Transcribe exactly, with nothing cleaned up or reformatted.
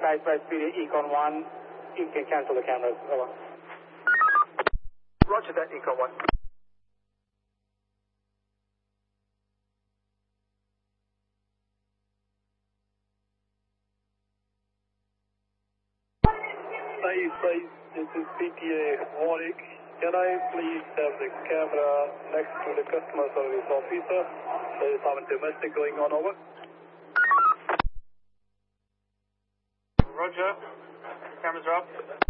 advised by Speedy Econ one, you can cancel the cameras. Over. Roger that, Econ one. Hi, please. This is P T A Warwick. Can I please have the camera next to the customer service officer? There is some domestic going on, over. Roger. Cameras are up.